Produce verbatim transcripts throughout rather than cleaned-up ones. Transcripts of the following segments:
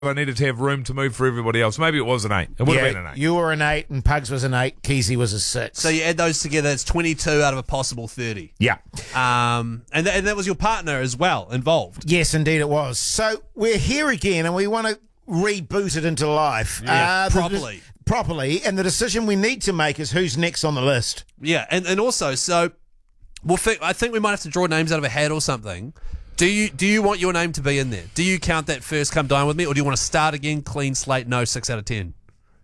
I needed to have room to move for everybody else. Maybe it was an eight. It would yeah, have been an eight. You were an eight and Pugs was an eight. Keezy was a six. So you add those together, it's twenty-two out of a possible thirty. Yeah. Um, and, th- and that was your partner as well involved. Yes, indeed it was. So we're here again and we want to reboot it into life. Yeah, uh, the- properly. properly. And the decision we need to make is who's next on the list. Yeah, and, and also, so we'll fi- I think we might have to draw names out of a hat or something. Do you do you want your name to be in there? Do you count that first come dine with me, or do you want to start again, clean slate, no six out of ten?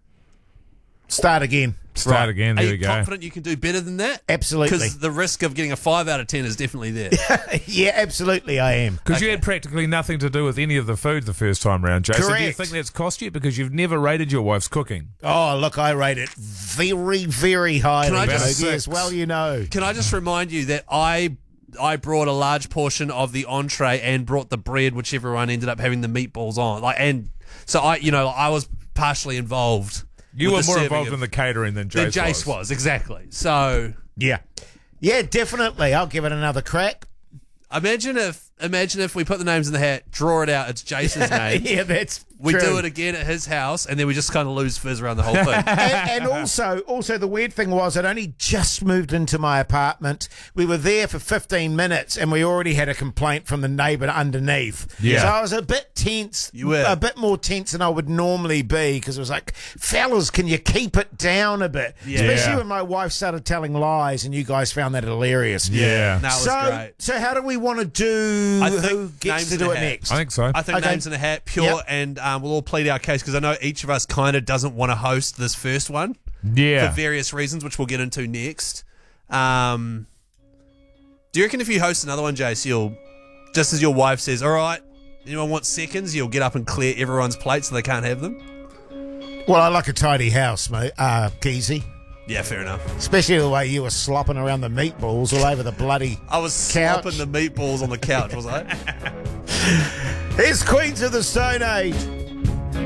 Start again. Start Right. again. There Are we you go. confident you can do better than that? Absolutely. Because the risk of getting a five out of ten is definitely there. Yeah, absolutely I am. Because you Okay. had practically nothing to do with any of the food the first time round, Jason. Do you Correct. think that's cost you? Because you've never rated your wife's cooking. Oh, look, I rate it very, very highly. Can I just- Bogey, as well, you know. Can I just remind you that I I brought a large portion of the entree and brought the bread, which everyone ended up having the meatballs on. Like, and so I, you know, I was partially involved. You with were the more serving involved of- in the catering than than Jace, Jace was. was exactly. So Yeah. Yeah, definitely. I'll give it another crack. imagine if imagine if we put the names in the hat, draw it out. It's Jason's name. Yeah, that's We true. do it again at his house, and then we just kind of lose fizz around the whole thing. and, and also, also the weird thing was, I'd only just moved into my apartment. We were there for fifteen minutes, and we already had a complaint from the neighbour underneath. Yeah. So I was a bit tense, You were. a bit more tense than I would normally be, because it was like, fellas, can you keep it down a bit? Yeah. Especially Yeah. when my wife started telling lies, and you guys found that hilarious. Yeah. That was so, great. so how do we want to do? I think Who gets names to in do the it hat. next? I think so. I think Okay. names in a hat, pure, Yep. and um, we'll all plead our case because I know each of us kind of doesn't want to host this first one yeah. for various reasons, which we'll get into next. Um, do you reckon if you host another one, Jace, you'll just as your wife says, "All right, anyone want seconds?" You'll get up and clear everyone's plates so they can't have them. Well, I like a tidy house, mate. Uh, Keezy. Yeah, fair enough. Especially the way you were slopping around the meatballs all over the bloody I was couch. slopping the meatballs on the couch, was I? It's Queens of the Stone Age.